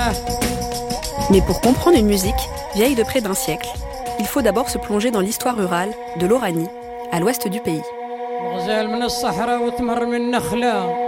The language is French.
Mais pour comprendre une musique vieille de près d'un siècle, il faut d'abord se plonger dans l'histoire rurale de l'Oranie, à l'ouest du pays. غزال من الصحراء وتمر من نخلة